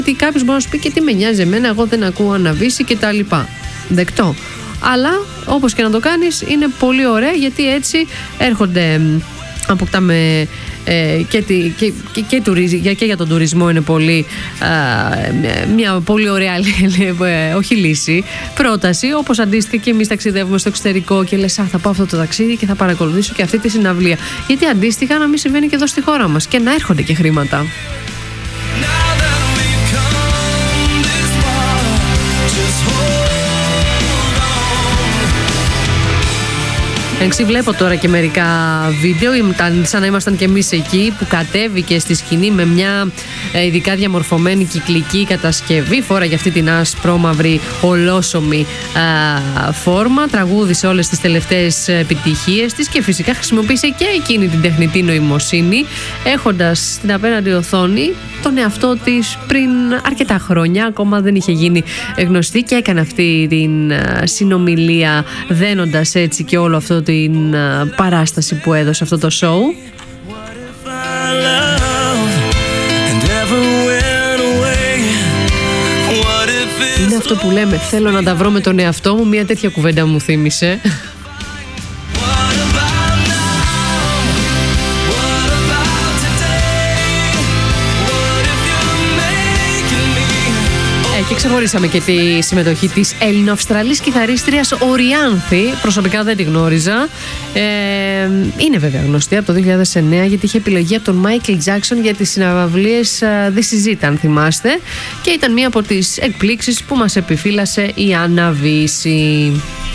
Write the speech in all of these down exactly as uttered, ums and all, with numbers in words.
ότι κάποιος μπορεί να σου πει και τι με νοιάζει εμένα, εγώ δεν ακούω Αναβίση και τα λοιπά. Δεκτό. Αλλά όπως και να το κάνεις είναι πολύ ωραία, γιατί έτσι έρχονται, αποκτάμε ε, και, τη, και, και, και, τουρι, και για τον τουρισμό είναι πολύ ε, μια πολύ ωραία ε, όχι λύση, πρόταση, όπως αντίστοιχα και εμείς ταξιδεύουμε στο εξωτερικό και λες, α, θα πάω αυτό το ταξίδι και θα παρακολουθήσω και αυτή τη συναυλία, γιατί αντίστοιχα να μην συμβαίνει και εδώ στη χώρα μας και να έρχονται και χρήματα. Εντάξει, βλέπω τώρα και μερικά βίντεο, σαν να ήμασταν και εμείς εκεί, που κατέβηκε στη σκηνή με μια ειδικά διαμορφωμένη κυκλική κατασκευή, φόραγε αυτή την άσπρο-μαύρη ολόσωμη α, φόρμα, τραγούδισε όλες τις τελευταίες επιτυχίες της και φυσικά χρησιμοποίησε και εκείνη την τεχνητή νοημοσύνη, έχοντας στην απέναντι οθόνη τον εαυτό της πριν αρκετά χρόνια, ακόμα δεν είχε γίνει γνωστή, και έκανε αυτή την συνομιλία δένοντας έτσι και όλο αυτό την παράσταση που έδωσε αυτό το show. Είναι αυτό που λέμε, θέλω να τα βρω με τον εαυτό μου, μια τέτοια κουβέντα μου θύμισε. Και ξεχωρίσαμε και τη συμμετοχή της Έλληνο-Αυστραλής κιθαρίστριας Οριάνθη. Προσωπικά δεν τη γνώριζα. Ε, είναι βέβαια γνωστή από το δύο χιλιάδες εννέα, γιατί είχε επιλογή από τον Μάικλ Τζάκσον για τις συναυλίες This Is It, αν θυμάστε. Και ήταν μία από τις εκπλήξεις που μας επιφύλασε η Αναβίση.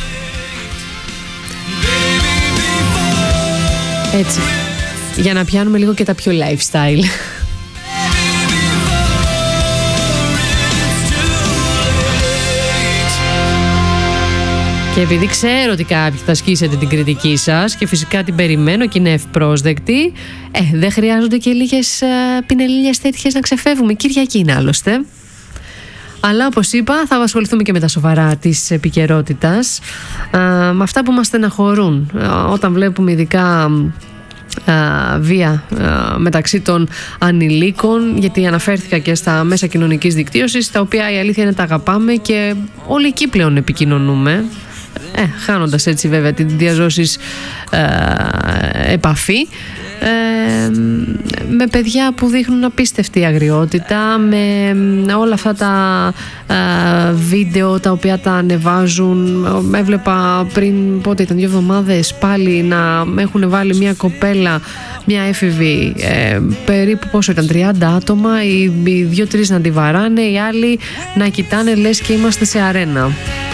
Έτσι, για να πιάνουμε λίγο και τα πιο lifestyle. Και επειδή ξέρω ότι κάποιοι θα ασκήσετε την κριτική σας και φυσικά την περιμένω και είναι ευπρόσδεκτη, ε, δεν χρειάζονται και λίγες ε, πινελίνιες τέτοιες να ξεφεύγουμε. Κυριακή είναι άλλωστε. Αλλά όπως είπα, θα ασχοληθούμε και με τα σοβαρά της επικαιρότητας, ε, με αυτά που μας στεναχωρούν. Ε, όταν βλέπουμε ειδικά Uh, βία uh, μεταξύ των ανηλίκων, γιατί αναφέρθηκα και στα μέσα κοινωνικής δικτύωσης, τα οποία η αλήθεια είναι τα αγαπάμε και όλοι εκεί πλέον επικοινωνούμε, ε, χάνοντας έτσι βέβαια την διαζώσης uh, επαφή ε, με παιδιά που δείχνουν απίστευτη αγριότητα, με όλα αυτά τα ε, βίντεο τα οποία τα ανεβάζουν. Έβλεπα πριν, πότε ήταν, δύο εβδομάδες, πάλι να έχουν βάλει μια κοπέλα, μια έφηβη, ε, περίπου πόσο ήταν, τριάντα άτομα, οι, οι δύο-τρεις να τη βαράνε, οι άλλοι να κοιτάνε λες και είμαστε σε αρένα.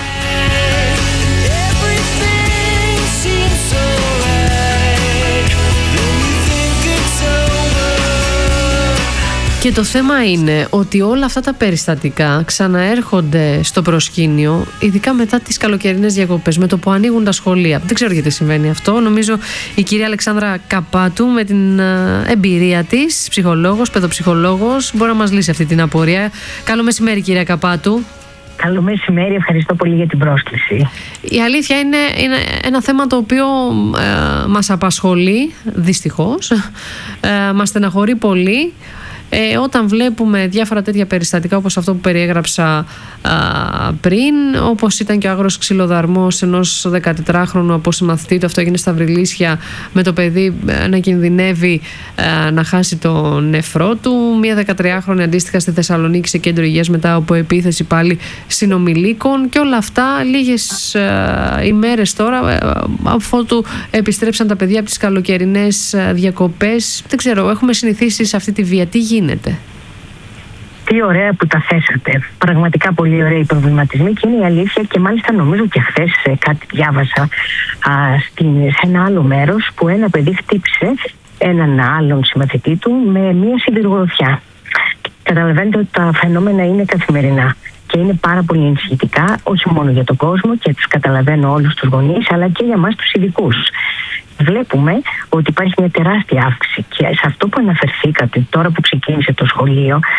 Και το θέμα είναι ότι όλα αυτά τα περιστατικά ξαναέρχονται στο προσκήνιο, ειδικά μετά τις καλοκαιρινές διακοπές, με το που ανοίγουν τα σχολεία. Δεν ξέρω γιατί συμβαίνει αυτό. Νομίζω η κυρία Αλεξάνδρα Καπάτου, με την εμπειρία της, ψυχολόγος, παιδοψυχολόγος, μπορεί να μας λύσει αυτή την απορία. Καλό μεσημέρι, κυρία Καπάτου. Καλό μεσημέρι, ευχαριστώ πολύ για την πρόσκληση. Η αλήθεια είναι, είναι ένα θέμα το οποίο ε, μας απασχολεί, δυστυχώς, ε, μας στεναχωρεί πολύ. Ε, όταν βλέπουμε διάφορα τέτοια περιστατικά, όπως αυτό που περιέγραψα α, πριν, όπως ήταν και ο άγρος ξυλοδαρμός ενός δεκατετράχρονου από συμμαθητή του, αυτό έγινε στα Βρυλίσια, με το παιδί να κινδυνεύει α, να χάσει τον νεφρό του, μια δεκατριάχρονη αντίστοιχα στη Θεσσαλονίκη σε κέντρο υγείας μετά από επίθεση πάλι συνομιλίκων, και όλα αυτά λίγες α, ημέρες τώρα α, αφότου επιστρέψαν τα παιδιά από τις καλοκαιρινές διακοπές. Δεν ξέρω, έχουμε συνηθίσει σε αυτή τη βία. Τι γίνεται? Τι ωραία που τα θέσατε. Πραγματικά πολύ ωραία οι προβληματισμοί, και είναι η αλήθεια, και μάλιστα νομίζω και χθες κάτι διάβασα α, στην, σε ένα άλλο μέρος, που ένα παιδί χτύπησε έναν άλλον συμμαθητή του με μία σιδηρογροθιά. Καταλαβαίνετε ότι τα φαινόμενα είναι καθημερινά και είναι πάρα πολύ ενισχυτικά, όχι μόνο για τον κόσμο, και τους καταλαβαίνω όλους τους γονείς, αλλά και για εμάς τους ειδικούς. Βλέπουμε ότι υπάρχει μια τεράστια αύξηση, και σε αυτό που αναφερθήκατε τώρα που ξεκίνησε το σχολείο,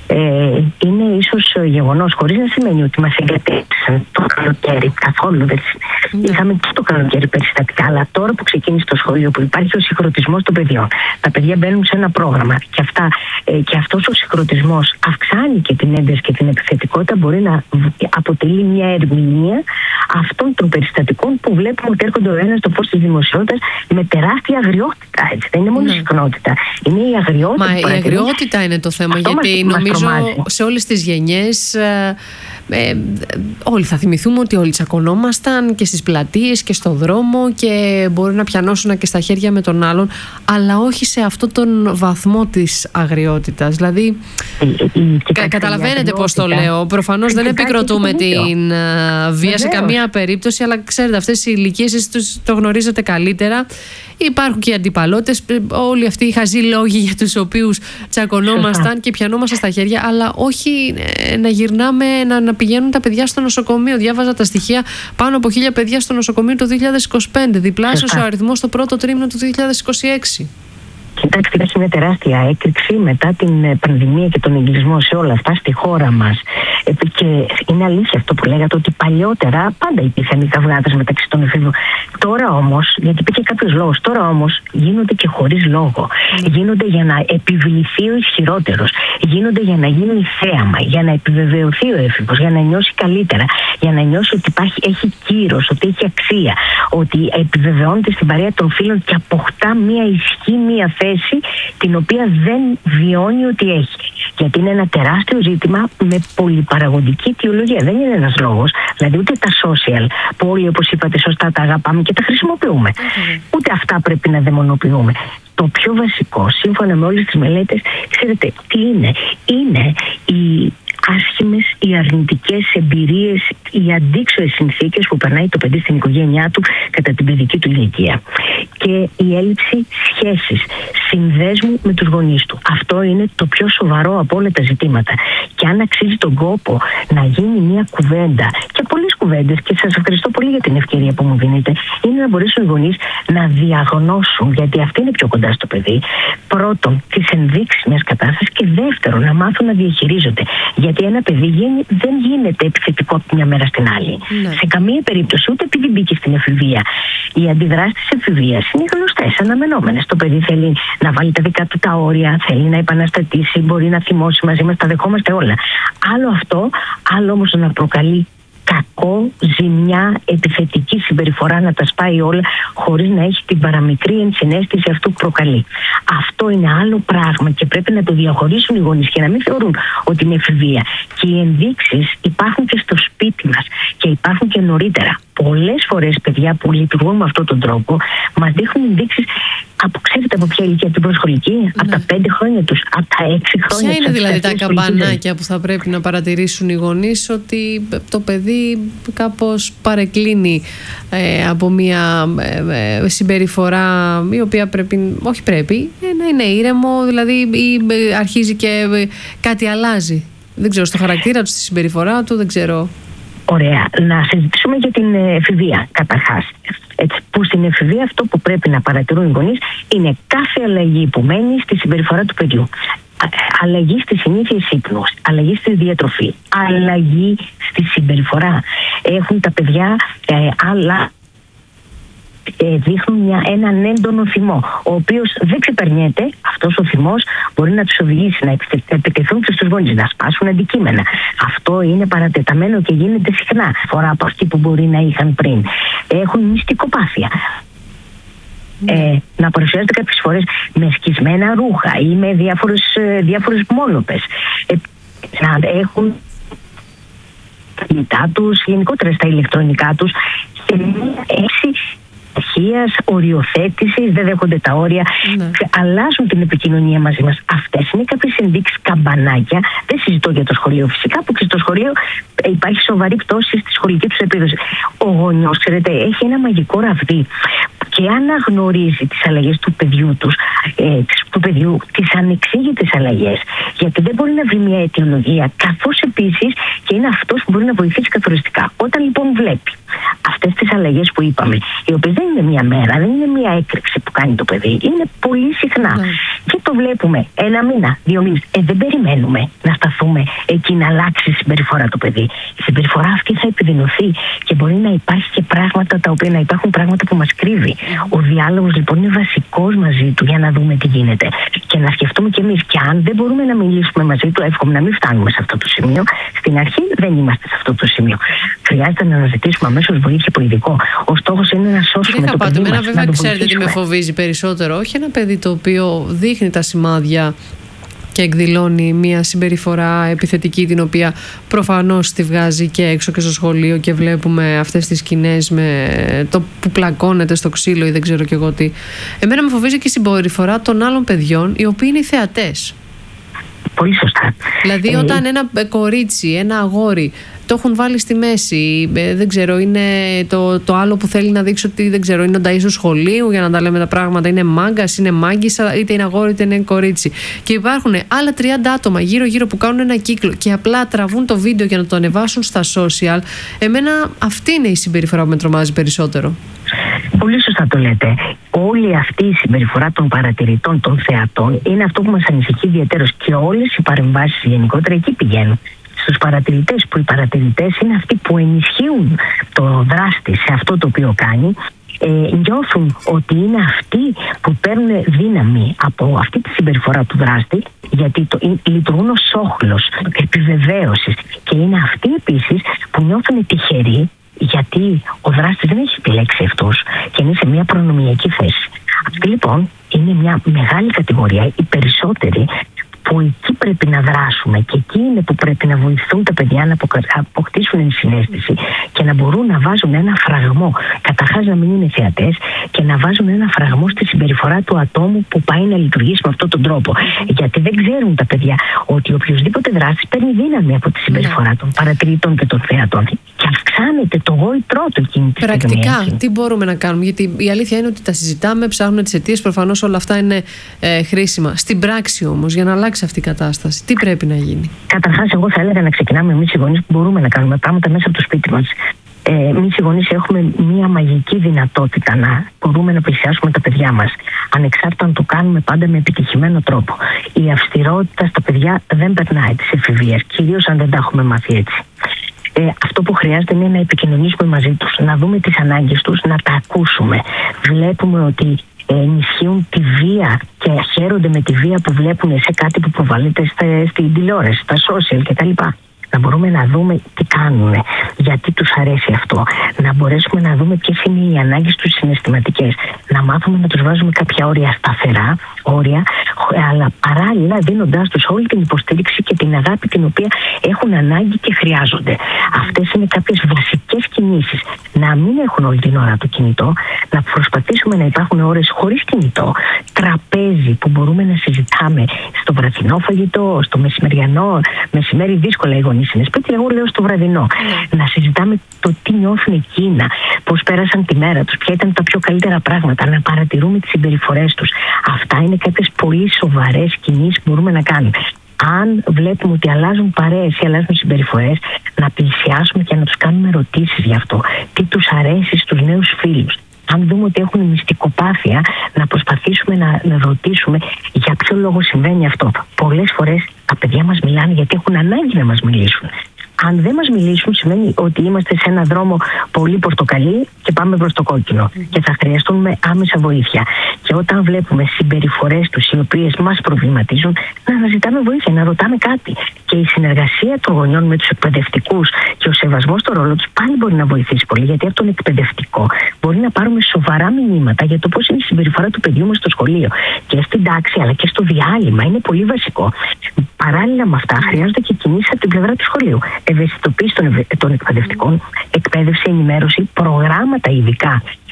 ε, είναι ίσως γεγονός, χωρίς να σημαίνει ότι μας εγκατέλειψαν το καλοκαίρι καθόλου. Δεν. Mm. Είχαμε και το καλοκαίρι περιστατικά, αλλά τώρα που ξεκίνησε το σχολείο, που υπάρχει ο συγχρονισμός των παιδιών, τα παιδιά μπαίνουν σε ένα πρόγραμμα και, αυτά, ε, και αυτός ο συγχρονισμός αυξάνει και την ένταση και την επιθετικότητα, μπορεί να αποτελεί μια ερμηνεία αυτών των περιστατικών που βλέπουμε ότι έρχονται ο ένας στο φως της δημοσιότητας με τεράστια αγριότητα. Έτσι. Δεν είναι μόνο η συχνότητα. Είναι η αγριότητα. Μα η αγριότητα είναι το θέμα, αυτό γιατί μας, νομίζω μας σε όλες τις γενιές ε, ε, όλοι θα θυμηθούμε ότι όλοι τσακωνόμασταν και στις πλατείες και στο δρόμο και μπορεί να πιανώσουν και στα χέρια με τον άλλον, αλλά όχι σε αυτόν τον βαθμό της αγριότητας. Δηλαδή η, η, κα, καταλαβαίνετε πώς το λέω. Προφανώς δεν επικροτούμε την uh, βία σε καμία περίπτωση, αλλά ξέρετε, αυτές οι ηλικίες εσείς το γνωρίζετε καλύτερα. Υπάρχουν και οι αντιπαλώτες, όλοι αυτοί οι χαζοί λόγοι για τους οποίους τσακωνόμασταν και πιανόμασταν στα χέρια, αλλά όχι να γυρνάμε, να, να πηγαίνουν τα παιδιά στο νοσοκομείο. Διάβαζα τα στοιχεία, πάνω από χίλια παιδιά στο νοσοκομείο το δύο χιλιάδες είκοσι πέντε, διπλάσιος ο αριθμός το πρώτο τρίμηνο του δύο χιλιάδες είκοσι έξι. Κοιτάξτε, υπάρχει μια τεράστια έκρηξη μετά την πανδημία και τον εγκλισμό σε όλα αυτά στη χώρα μας. Και είναι αλήθεια αυτό που λέγατε, ότι παλιότερα πάντα υπήρχαν οι καυγάδες μεταξύ των εφήβων. Τώρα όμως, γιατί υπήρχε κάποιος λόγος, τώρα όμως γίνονται και χωρίς λόγο. Mm. Γίνονται για να επιβληθεί ο ισχυρότερος. Γίνονται για να γίνει θέαμα, για να επιβεβαιωθεί ο έφηβος, για να νιώσει καλύτερα, για να νιώσει ότι υπάρχει, έχει κύρος, ότι έχει αξία, ότι επιβεβαιώνεται στην παρέα των φίλων και αποκτά μια ισχύ, μια θέση την οποία δεν βιώνει ότι έχει. Γιατί είναι ένα τεράστιο ζήτημα με πολυπαραγωγική αιτιολογία. Δεν είναι ένας λόγος. Δηλαδή ούτε τα social που όλοι, όπως είπατε σωστά, τα αγαπάμε και τα χρησιμοποιούμε. Mm-hmm. Ούτε αυτά πρέπει να δαιμονοποιούμε. Το πιο βασικό, σύμφωνα με όλες τις μελέτες, ξέρετε τι είναι. Είναι οι άσχημες, οι αρνητικές εμπειρίες, οι αντίξωες συνθήκες που περνάει το παιδί στην οικογένειά του κατά την παιδική του ηλικία. Και η έλλειψη σχέσης, συνδέσμου με τους γονείς του. Αυτό είναι το πιο σοβαρό από όλα τα ζητήματα. Και αν αξίζει τον κόπο να γίνει μια κουβέντα, και πολλές κουβέντες, και σας ευχαριστώ πολύ για την ευκαιρία που μου δίνετε, είναι να μπορέσουν οι γονείς να διαγνώσουν, γιατί αυτή είναι πιο κοντά στο παιδί, πρώτον, τις ενδείξεις μιας κατάστασης, και δεύτερον, να μάθουν να διαχειρίζονται. Γιατί ένα παιδί γίνει, δεν γίνεται επιθετικό από μια μέρα στην άλλη. Ναι. Σε καμία περίπτωση, ούτε επειδή μπήκε στην εφηβεία. Οι αντιδράσεις της εφηβείας είναι γνωστές, αναμενόμενες. Το παιδί θέλει να βάλει τα δικά του τα όρια, θέλει να επαναστατήσει, μπορεί να θυμώσει μαζί μας, τα δεχόμαστε όλα. Άλλο αυτό, άλλο όμως να προκαλεί κακό, ζημιά, επιθετική συμπεριφορά, να τα σπάει όλα χωρίς να έχει την παραμικρή ενσυναίσθηση αυτού που προκαλεί. Αυτό είναι άλλο πράγμα και πρέπει να το διαχωρίσουν οι γονείς και να μην θεωρούν ότι είναι εφηβεία. Και οι ενδείξεις υπάρχουν και στο σπίτι μας και υπάρχουν και νωρίτερα. Πολλές φορές παιδιά που λειτουργούν με αυτόν τον τρόπο μας δείχνουν ενδείξεις από, ξέρετε από ποια ηλικία, την προσχολική, ναι. από τα πέντε χρόνια τους, από τα έξι χρόνια. Ποια είναι δηλαδή τα καμπανάκια που θα πρέπει να παρατηρήσουν οι γονείς ότι το παιδί κάπως παρεκκλίνει ε, από μια ε, συμπεριφορά η οποία πρέπει, όχι πρέπει, ε, να είναι ήρεμο, δηλαδή ή ε, αρχίζει και ε, κάτι αλλάζει. Δεν ξέρω, στο χαρακτήρα του, στη συμπεριφορά του, δεν ξέρω. Ωραία. Να συζητήσουμε για την εφηβεία καταρχάς. Έτσι, που στην εφηβεία αυτό που πρέπει να παρατηρούν οι γονείς είναι κάθε αλλαγή που μένει στη συμπεριφορά του παιδιού. Αλλαγή στις συνήθειες ύπνου, αλλαγή στη διατροφή, αλλαγή στη συμπεριφορά. Έχουν τα παιδιά ε, άλλα. Δείχνουν μια, έναν έντονο θυμό, ο οποίος δεν ξεπερνιέται. Αυτός ο θυμός μπορεί να τους οδηγήσει να επιτεθούν και στους γονείς, να σπάσουν αντικείμενα. Αυτό είναι παρατεταμένο και γίνεται συχνά, φορά από αυτή που μπορεί να είχαν πριν. Έχουν μυστικοπάθεια. Mm. Ε, να παρουσιάζονται κάποιες φορές με σκισμένα ρούχα ή με διάφορες, διάφορες μόνοπες. Ε, να έχουν τα κινητά τους, γενικότερα στα ηλεκτρονικά τους, σε μια έξι αρχείας, οριοθέτησης, δεν δέχονται τα όρια, ναι. αλλάζουν την επικοινωνία μαζί μας. Αυτές είναι κάποιες ενδείξεις, καμπανάκια. Δεν συζητώ για το σχολείο φυσικά, που και στο σχολείο υπάρχει σοβαρή πτώση στη σχολική τους επίδοση. Ο γονιός, ξέρετε, έχει ένα μαγικό ραβδί και αναγνωρίζει τις αλλαγές του παιδιού τους, ε, του παιδιού, τις ανεξήγητες αλλαγές, γιατί δεν μπορεί να βρει μια αιτιολογία, καθώς επίσης και είναι αυτός που μπορεί να βοηθήσει καθοριστικά. Όταν λοιπόν βλέπει αυτές τις αλλαγές που είπαμε, οι οποίες δεν είναι μία μέρα, δεν είναι μία έκρηξη που κάνει το παιδί, είναι πολύ συχνά. Mm. Και το βλέπουμε ένα μήνα, δύο μήνες. Ε, δεν περιμένουμε να σταθούμε εκεί να αλλάξει η συμπεριφορά του παιδί. Η συμπεριφορά αυτή θα επιδεινωθεί και μπορεί να υπάρχει και πράγματα τα οποία να υπάρχουν πράγματα που μας κρύβει. Mm. Ο διάλογος λοιπόν είναι βασικός μαζί του για να δούμε τι γίνεται. Και να σκεφτούμε κι εμείς. Και αν δεν μπορούμε να μιλήσουμε μαζί του, εύχομαι να μην φτάνουμε σε αυτό το σημείο. Στην αρχή δεν είμαστε σε αυτό το σημείο. Χρειάζεται να αναζητήσουμε αμέσως βοήθεια από ειδικό. Ο στόχος είναι να σώσουμε το παιδί μας. Βέβαια, ξέρετε τι με φοβίζει περισσότερο. Όχι ένα παιδί το οποίο δείχνει τα σημάδια και εκδηλώνει μια συμπεριφορά επιθετική, την οποία προφανώς τη βγάζει και έξω και στο σχολείο, και βλέπουμε αυτές τις σκηνές με το που πλακώνεται στο ξύλο ή δεν ξέρω κι εγώ τι. Εμένα με φοβίζει και η συμπεριφορά των άλλων παιδιών, οι οποίοι είναι οι θεατές. Πολύ σωστά. Δηλαδή, όταν ένα κορίτσι, ένα αγόρι το έχουν βάλει στη μέση, δεν ξέρω, είναι το, το άλλο που θέλει να δείξει ότι δεν ξέρω, είναι ο νταΐς του σχολείου, για να τα λέμε τα πράγματα, είναι μάγκας, είναι μάγκισσα, είτε είναι αγόρι είτε είναι κορίτσι. Και υπάρχουν άλλα τριάντα άτομα γύρω-γύρω που κάνουν ένα κύκλο και απλά τραβούν το βίντεο για να το ανεβάσουν στα social. Εμένα αυτή είναι η συμπεριφορά που με τρομάζει περισσότερο. Πολύ σωστά το λέτε. Όλη αυτή η συμπεριφορά των παρατηρητών, των θεατών, είναι αυτό που μας ανησυχεί ιδιαίτερως, και όλες οι παρεμβάσεις γενικότερα εκεί πηγαίνουν. Στους παρατηρητές, που οι παρατηρητές είναι αυτοί που ενισχύουν το δράστη σε αυτό το οποίο κάνει, ε, νιώθουν ότι είναι αυτοί που παίρνουν δύναμη από αυτή τη συμπεριφορά του δράστη, γιατί το, ε, λειτουργούν ως όχλος επιβεβαίωσης, και είναι αυτοί επίσης που νιώθουν τυχεροί, γιατί ο δράστης δεν έχει επιλέξει αυτούς και είναι σε μια προνομιακή θέση. Αυτή λοιπόν είναι μια μεγάλη κατηγορία, οι περισσότεροι, που εκεί πρέπει να δράσουμε, και εκεί είναι που πρέπει να βοηθούν τα παιδιά να αποκτήσουν ενσυναίσθηση και να μπορούν να βάζουν ένα φραγμό. Καταρχάς να μην είναι θεατές, και να βάζουν ένα φραγμό στη συμπεριφορά του ατόμου που πάει να λειτουργήσει με αυτόν τον τρόπο. Γιατί δεν ξέρουν τα παιδιά ότι οποιοδήποτε δράστη παίρνει δύναμη από τη συμπεριφορά των παρατηρητών και των θεατών. Και αυξάνεται το γόητρό του εκείνη τη στιγμή. Πρακτικά, τι μπορούμε να κάνουμε? Γιατί η αλήθεια είναι ότι τα συζητάμε, ψάχνουμε τις αιτίες, προφανώς όλα αυτά είναι ε, χρήσιμα. Στην πράξη όμως, για να αλλάξει αυτή η κατάσταση, τι πρέπει να γίνει? Καταρχάς, εγώ θα έλεγα να ξεκινάμε εμείς οι γονείς, που μπορούμε να κάνουμε πράγματα μέσα από το σπίτι μας. Ε, εμείς οι γονείς έχουμε μία μαγική δυνατότητα να μπορούμε να πλησιάσουμε τα παιδιά μας, ανεξάρτητα αν το κάνουμε πάντα με επιτυχημένο τρόπο. Η αυστηρότητα στα παιδιά δεν περνάει της εφηβείας, κυρίως αν δεν τα έχουμε μάθει έτσι. Ε, αυτό που χρειάζεται είναι να επικοινωνήσουμε μαζί τους, να δούμε τις ανάγκες τους, να τα ακούσουμε. Βλέπουμε ότι ενισχύουν τη βία και χαίρονται με τη βία που βλέπουν σε κάτι που προβάλλεται στην τηλεόραση, στα social κτλ. Να μπορούμε να δούμε τι κάνουν, γιατί τους αρέσει αυτό. Να μπορέσουμε να δούμε ποιες είναι οι ανάγκες τους συναισθηματικές. Να μάθουμε να τους βάζουμε κάποια όρια σταθερά, όρια, αλλά παράλληλα δίνοντάς τους όλη την υποστήριξη και την αγάπη την οποία έχουν ανάγκη και χρειάζονται. Αυτές είναι κάποιες βασικές κινήσεις. Να μην έχουν όλη την ώρα το κινητό, να προσπαθήσουμε να υπάρχουν ώρες χωρίς κινητό, τραπέζι που μπορούμε να συζητάμε στο βραδινό φαγητό, στο μεσημεριανό, μεσημέρι δύσκολα οι γονείς είναι σπίτι, εγώ λέω στο βραδινό. Mm. Να συζητάμε το τι νιώθουν εκείνα, πώς πέρασαν τη μέρα τους, ποια ήταν τα πιο καλύτερα πράγματα, να παρατηρούμε τις συμπεριφορές τους. Αυτά είναι κάποιες πολύ σοβαρές κινήσεις που μπορούμε να κάνουμε. Αν βλέπουμε ότι αλλάζουν παρέες ή αλλάζουν συμπεριφορές, να πλησιάσουμε και να τους κάνουμε ερωτήσεις γι' αυτό. Τι τους αρέσει στους νέους φίλους. Αν δούμε ότι έχουν μυστικοπάθεια, να προσπαθήσουμε να, να ρωτήσουμε για ποιο λόγο συμβαίνει αυτό. Πολλές φορές τα παιδιά μας μιλάνε γιατί έχουν ανάγκη να μας μιλήσουν. Αν δεν μας μιλήσουν, σημαίνει ότι είμαστε σε ένα δρόμο πολύ πορτοκαλί και πάμε προς το κόκκινο mm. και θα χρειαστούμε άμεσα βοήθεια. Και όταν βλέπουμε συμπεριφορές τους οι οποίες μας προβληματίζουν, να αναζητάμε βοήθεια, να ρωτάμε κάτι. Και η συνεργασία των γονιών με τους εκπαιδευτικούς και ο σεβασμός στο ρόλο τους πάλι μπορεί να βοηθήσει πολύ. Γιατί από τον εκπαιδευτικό μπορεί να πάρουμε σοβαρά μηνύματα για το πώς είναι η συμπεριφορά του παιδιού μας στο σχολείο. Και στην τάξη αλλά και στο διάλειμμα. Είναι πολύ βασικό. Παράλληλα με αυτά, χρειάζονται και κινήσεις από την πλευρά του σχολείου. Ευαισθητοποίηση των, ευε... των εκπαιδευτικών, εκπαίδευση, ενημέρωση, προγράμματα ειδικά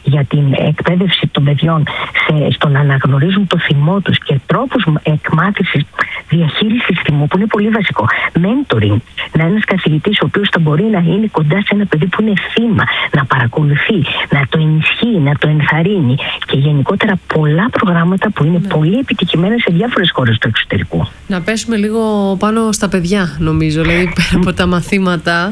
για την εκπαίδευση των παιδιών σε, στο να αναγνωρίζουν το θυμό τους και τρόπους εκμάθησης διαχείρισης θυμού, που είναι πολύ βασικό. Mentoring, να είναι ένας καθηγητής ο οποίος θα μπορεί να είναι κοντά σε ένα παιδί που είναι θύμα, να παρακολουθεί, να το ενισχύει, να το ενθαρρύνει, και γενικότερα πολλά προγράμματα που είναι ναι. πολύ επιτυχημένα σε διάφορες χώρες του εξωτερικού. Να πέσουμε λίγο πάνω στα παιδιά, νομίζω, δηλαδή πέρα από τα μαθήματα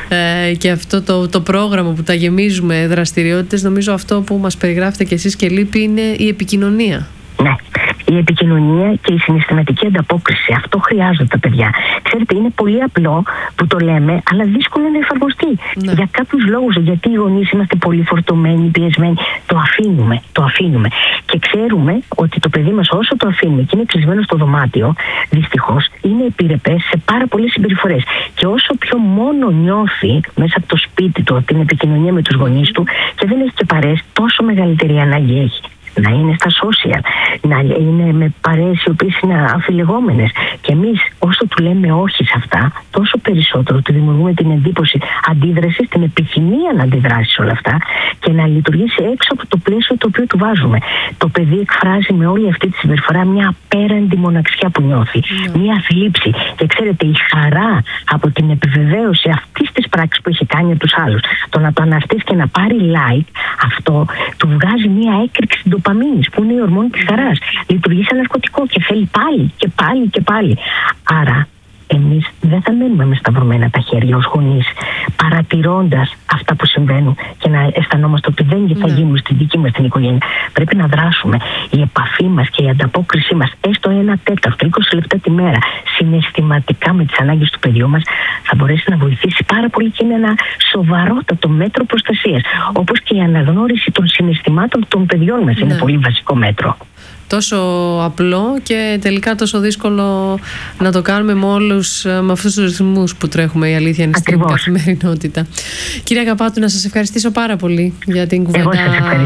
ε, και αυτό το, το πρόγραμμα που τα γεμίζουμε δραστηριότητες, νομίζω αυτό που μας περιγράφετε κι εσείς και λείπει είναι η επικοινωνία. Ναι. Η επικοινωνία και η συναισθηματική ανταπόκριση. Αυτό χρειάζονται τα παιδιά. Ξέρετε, είναι πολύ απλό που το λέμε, αλλά δύσκολο να εφαρμοστεί. Ναι. Για κάποιους λόγους, γιατί οι γονείς είμαστε πολύ φορτωμένοι, πιεσμένοι, το αφήνουμε. Το αφήνουμε. Και ξέρουμε ότι το παιδί μας, όσο το αφήνουμε και είναι κλεισμένο στο δωμάτιο, δυστυχώς είναι επιρρεπές σε πάρα πολλές συμπεριφορές. Και όσο πιο μόνο νιώθει μέσα από το σπίτι του, από την επικοινωνία με τους γονείς του, και δεν έχει και παρέες, τόσο μεγαλύτερη ανάγκη έχει να είναι στα social, να είναι με παρέες οι οποίες είναι αφιλεγόμενες. Και εμείς όσο του λέμε όχι σε αυτά, τόσο περισσότερο του δημιουργούμε την εντύπωση αντίδρασης, την επιθυμία να αντιδράσει σε όλα αυτά και να λειτουργήσει έξω από το πλαίσιο το οποίο του βάζουμε. Το παιδί εκφράζει με όλη αυτή τη συμπεριφορά μια απέραντη μοναξιά που νιώθει, yeah. μια θλίψη. Και ξέρετε, η χαρά από την επιβεβαίωση αυτής της πράξης που έχει κάνει από τους άλλους, το να το αναρτήσει και να πάρει like, αυτό του βγάζει μια έκρηξη ντοπαμίνης, που είναι η ορμόνη της χαράς. Λειτουργεί σαν ναρκωτικό και θέλει πάλι και πάλι και πάλι. Άρα εμείς δεν θα μένουμε με σταυρωμένα τα χέρια ως γονείς, παρατηρώντας αυτά που συμβαίνουν και να αισθανόμαστε ότι δεν θα γίνουν στη δική μας την οικογένεια. Πρέπει να δράσουμε. Η επαφή μας και η ανταπόκρισή μας, έστω ένα τέταρτο, είκοσι λεπτά τη μέρα, συναισθηματικά με τις ανάγκες του παιδιού μας, θα μπορέσει να βοηθήσει πάρα πολύ και είναι ένα σοβαρότατο μέτρο προστασίας. Όπως και η αναγνώριση των συναισθημάτων των παιδιών μας είναι πολύ βασικό μέτρο. Τόσο απλό και τελικά τόσο δύσκολο να το κάνουμε με όλους, με αυτούς τους ρυθμούς που τρέχουμε, η αλήθεια είναι στην καθημερινότητα. Κυρία Καπάτου, να σας ευχαριστήσω πάρα πολύ για την κουβέντα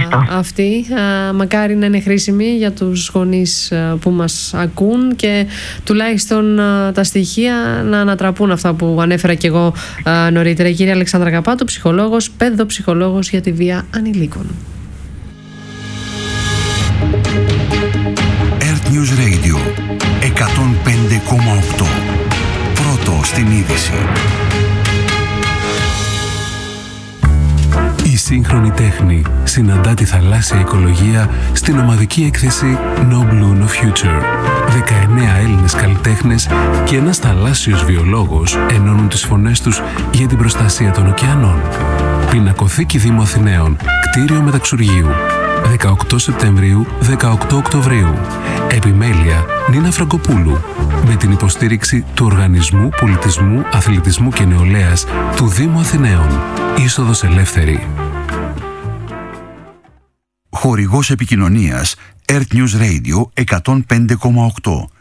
αυτή. Μακάρι να είναι χρήσιμη για τους γονείς που μας ακούν και τουλάχιστον τα στοιχεία να ανατραπούν, αυτά που ανέφερα και εγώ νωρίτερα. Η κυρία Αλεξάνδρα Καπάτου, ψυχολόγος, παιδοψυχολόγος για τη βία ανηλίκων. News Radio εκατόν πέντε κόμμα οκτώ. Πρώτο στην είδηση. Η σύγχρονη τέχνη συναντά τη θαλάσσια οικολογία στην ομαδική έκθεση No Blue No Future. δεκαεννέα Έλληνες καλλιτέχνες και ένας θαλάσσιος βιολόγος ενώνουν τις φωνές τους για την προστασία των ωκεανών. Πινακοθήκη Δήμου Αθηναίων, κτίριο μεταξουργείου. δεκαοκτώ Σεπτεμβρίου - δεκαοκτώ Οκτωβρίου. Επιμέλεια Νίνα Φραγκοπούλου. Με την υποστήριξη του Οργανισμού Πολιτισμού, Αθλητισμού και Νεολαίας του Δήμου Αθηναίων. Είσοδος ελεύθερη. Χορηγός επικοινωνίας Earth News Radio εκατόν πέντε κόμμα οκτώ.